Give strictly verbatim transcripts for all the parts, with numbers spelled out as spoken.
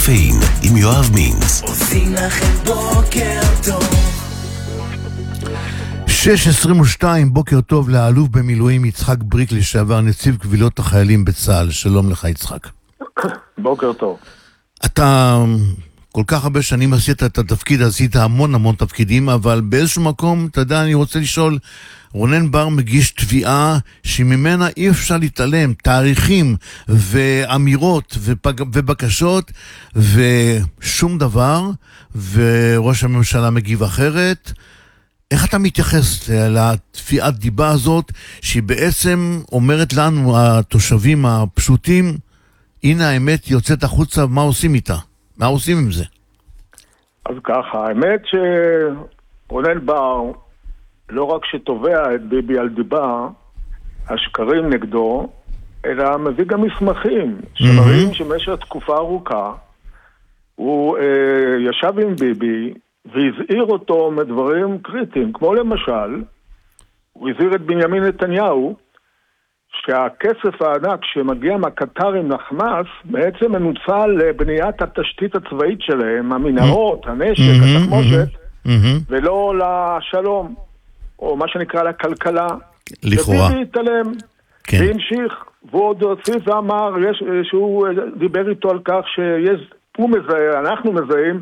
קפאין עם יואב מינץ. עושים לכם בוקר טוב. שש עשרים ושתיים, בוקר טוב לאלוף במילואים יצחק בריק, לשעבר נציב קבילות החיילים בצה"ל. שלום לך יצחק. בוקר טוב. אתה כל כך הרבה שנים עשית את התפקיד, עשית המון המון תפקידים, אבל באיזשהו מקום, אתה יודע, אני רוצה לשאול, רונן בר מגיש תביעה שממנה אי אפשר להתעלם, תאריכים ואמירות ופג... ובקשות ושום דבר, וראש הממשלה מגיב אחרת. איך אתה מתייחס לתביעת דיבה הזאת, שהיא בעצם אומרת לנו, התושבים הפשוטים, הנה האמת יוצאת החוצה, מה עושים איתה? מה עושים עם זה? אז ככה, האמת שרונן בר לא רק שתובע את ביבי על דיבה, השקרים נגדו, אלא מביא גם מסמכים, שמראים שבמשך תקופה ארוכה, הוא אה, ישב עם ביבי, והזהיר אותו מדברים קריטיים, כמו למשל, הוא הזהיר את בנימין נתניהו, שהכסף הענק שמגיע מהקטרים לחמאס, בעצם מנוצל לבניית התשתית הצבאית שלהם, המנהרות, הנשק, התחמושת, ולא לשלום, או מה שנקרא לכלכלה. לכאורה. וביבי התעלם, והמשיך, והוא עוד הוסיף ואמר, שהוא דיבר איתו על כך שהוא מזהה, אנחנו מזהים,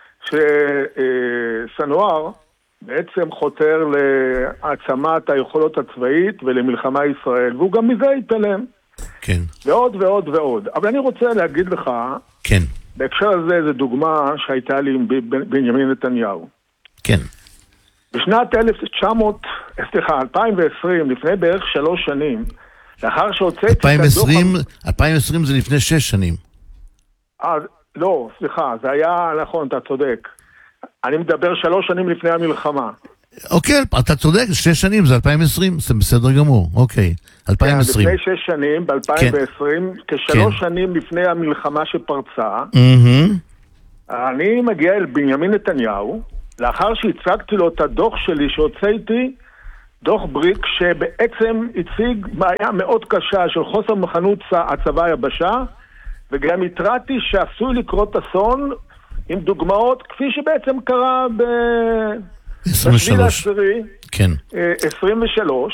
שסנואר בעצם חותר להעצמת היכולות הצבאית ולמלחמה ישראל, והוא גם מזה התעלם. כן. ועוד ועוד ועוד. אבל אני רוצה להגיד לך, כן. בהקשר הזה זו דוגמה שהייתה לי עם בנימין נתניהו. כן. בשנת אלף תשע מאות, סליחה, אלפיים ועשרים, לפני בערך שלוש שנים, לאחר שהוצאתי את הדוח... אלפיים ועשרים זה לפני שש שנים. אז... לא, סליחה, זה היה, נכון, אתה צודק. אני מדבר שלוש שנים לפני המלחמה. אוקיי, אתה צודק, שש שנים, זה אלפיים ועשרים, זה בסדר גמור, אוקיי, אלפיים ועשרים. לפני שש שנים, ב-אלפיים ועשרים, כשלוש שנים לפני המלחמה שפרצה, אני מגיע אל בנימין נתניהו, לאחר שהצגתי לו את הדוח שלי שהוצאתי, דוח בריק, שבעצם הציג בעיה מאוד קשה של חוסר מוכנות הצבא היבשה, וגם התרעתי שעשוי לקרות אסון עם דוגמאות כפי שבעצם קרה ב-בשביל העשירי, כן. עשרים ושלוש.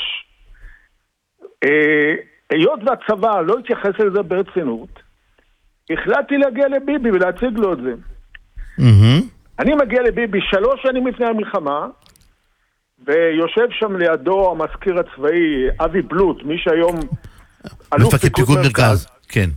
היות והצבא לא התייחס לזה ברצינות, החלטתי להגיע לביבי ולהציג לו את זה. אני מגיע לביבי שלוש שנים לפני המלחמה, ויושב שם לידו המזכיר הצבאי אבי בלוט, מי שהיום אלוף פיקוד מרכז. כן.